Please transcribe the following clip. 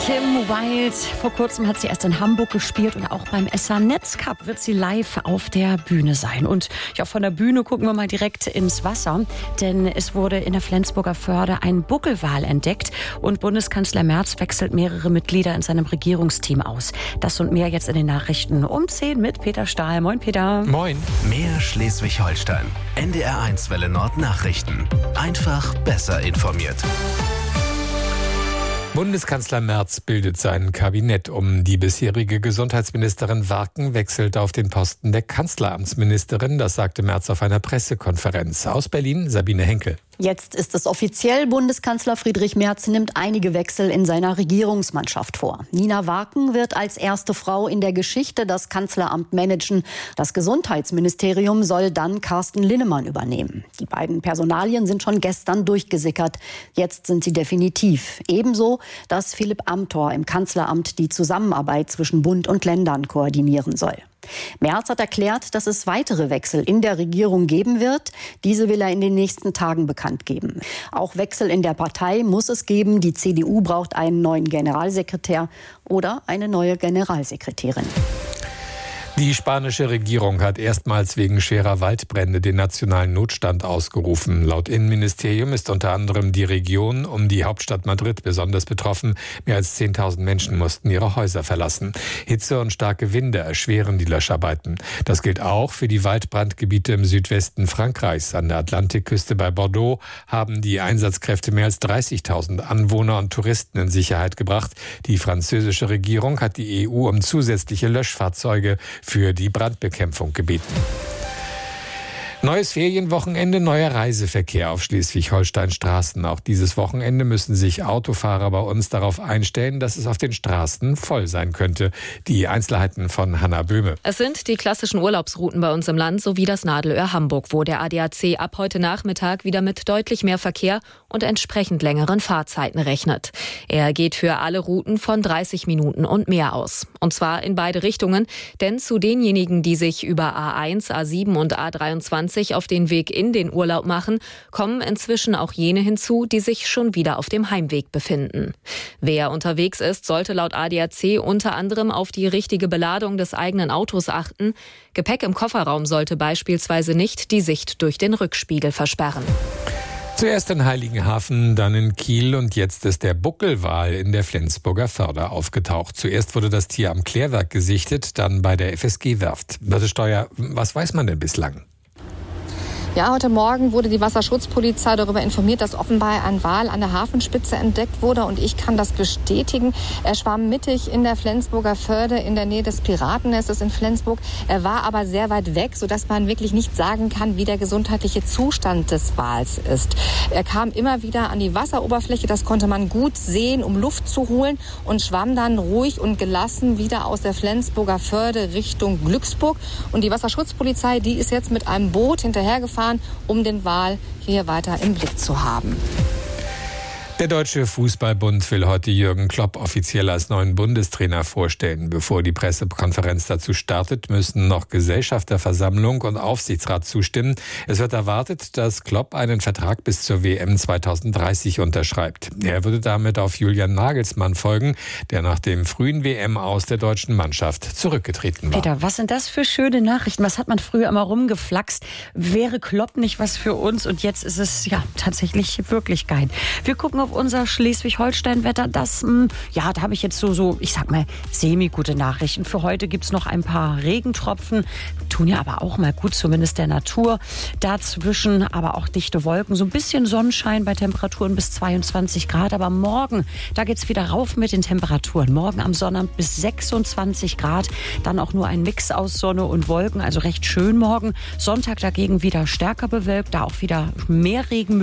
Kim Wilde, vor kurzem hat sie erst in Hamburg gespielt und auch beim SA-Netzcup wird sie live auf der Bühne sein. Und ja, von der Bühne gucken wir mal direkt ins Wasser, denn es wurde in der Flensburger Förde ein Buckelwal entdeckt und Bundeskanzler Merz wechselt mehrere Mitglieder in seinem Regierungsteam aus. Das und mehr jetzt in den Nachrichten um 10 mit Peter Stahl. Moin Peter. Moin. Mehr Schleswig-Holstein. NDR1 Welle Nord Nachrichten. Einfach besser informiert. Bundeskanzler Merz bildet sein Kabinett um. Die bisherige Gesundheitsministerin Warken wechselt auf den Posten der Kanzleramtsministerin. Das sagte Merz auf einer Pressekonferenz. Aus Berlin, Sabine Henkel. Jetzt ist es offiziell. Bundeskanzler Friedrich Merz nimmt einige Wechsel in seiner Regierungsmannschaft vor. Nina Warken wird als erste Frau in der Geschichte das Kanzleramt managen. Das Gesundheitsministerium soll dann Carsten Linnemann übernehmen. Die beiden Personalien sind schon gestern durchgesickert. Jetzt sind sie definitiv. Ebenso, dass Philipp Amthor im Kanzleramt die Zusammenarbeit zwischen Bund und Ländern koordinieren soll. Merz hat erklärt, dass es weitere Wechsel in der Regierung geben wird. Diese will er in den nächsten Tagen bekannt geben. Auch Wechsel in der Partei muss es geben. Die CDU braucht einen neuen Generalsekretär oder eine neue Generalsekretärin. Die spanische Regierung hat erstmals wegen schwerer Waldbrände den nationalen Notstand ausgerufen. Laut Innenministerium ist unter anderem die Region um die Hauptstadt Madrid besonders betroffen. Mehr als 10.000 Menschen mussten ihre Häuser verlassen. Hitze und starke Winde erschweren die Löscharbeiten. Das gilt auch für die Waldbrandgebiete im Südwesten Frankreichs. An der Atlantikküste bei Bordeaux haben die Einsatzkräfte mehr als 30.000 Anwohner und Touristen in Sicherheit gebracht. Die französische Regierung hat die EU um zusätzliche Löschfahrzeuge für die Brandbekämpfung gebeten. Neues Ferienwochenende, neuer Reiseverkehr auf Schleswig-Holstein-Straßen. Auch dieses Wochenende müssen sich Autofahrer bei uns darauf einstellen, dass es auf den Straßen voll sein könnte. Die Einzelheiten von Hanna Böhme. Es sind die klassischen Urlaubsrouten bei uns im Land sowie das Nadelöhr Hamburg, wo der ADAC ab heute Nachmittag wieder mit deutlich mehr Verkehr und entsprechend längeren Fahrzeiten rechnet. Er geht für alle Routen von 30 Minuten und mehr aus. Und zwar in beide Richtungen, denn zu denjenigen, die sich über A1, A7 und A23 auf den Weg in den Urlaub machen, kommen inzwischen auch jene hinzu, die sich schon wieder auf dem Heimweg befinden. Wer unterwegs ist, sollte laut ADAC unter anderem auf die richtige Beladung des eigenen Autos achten. Gepäck im Kofferraum sollte beispielsweise nicht die Sicht durch den Rückspiegel versperren. Zuerst in Heiligenhafen, dann in Kiel und jetzt ist der Buckelwal in der Flensburger Förde aufgetaucht. Zuerst wurde das Tier am Klärwerk gesichtet, dann bei der FSG-Werft. Birte Steuer, was weiß man denn bislang? Ja, heute Morgen wurde die Wasserschutzpolizei darüber informiert, dass offenbar ein Wal an der Hafenspitze entdeckt wurde. Und ich kann das bestätigen. Er schwamm mittig in der Flensburger Förde in der Nähe des Piratennestes in Flensburg. Er war aber sehr weit weg, sodass man wirklich nicht sagen kann, wie der gesundheitliche Zustand des Wals ist. Er kam immer wieder an die Wasseroberfläche, das konnte man gut sehen, um Luft zu holen, und schwamm dann ruhig und gelassen wieder aus der Flensburger Förde Richtung Glücksburg. Und die Wasserschutzpolizei, die ist jetzt mit einem Boot hinterhergefahren, um den Wal hier weiter im Blick zu haben. Der Deutsche Fußballbund will heute Jürgen Klopp offiziell als neuen Bundestrainer vorstellen. Bevor die Pressekonferenz dazu startet, müssen noch Gesellschafterversammlung und Aufsichtsrat zustimmen. Es wird erwartet, dass Klopp einen Vertrag bis zur WM 2030 unterschreibt. Er würde damit auf Julian Nagelsmann folgen, der nach dem frühen WM aus der deutschen Mannschaft zurückgetreten war. Peter, was sind das für schöne Nachrichten? Was hat man früher immer rumgeflaxt? Wäre Klopp nicht was für uns? Und jetzt ist es ja tatsächlich Wirklichkeit. Wir gucken auf unser Schleswig-Holstein-Wetter. Da habe ich jetzt so, ich sag mal, semi-gute Nachrichten. Für heute gibt's noch ein paar Regentropfen, tun ja aber auch mal gut, zumindest der Natur. Dazwischen aber auch dichte Wolken, so ein bisschen Sonnenschein bei Temperaturen bis 22 Grad. Aber morgen, da geht's wieder rauf mit den Temperaturen. Morgen am Sonnabend bis 26 Grad. Dann auch nur ein Mix aus Sonne und Wolken, also recht schön morgen. Sonntag dagegen wieder stärker bewölkt, da auch wieder mehr Regen.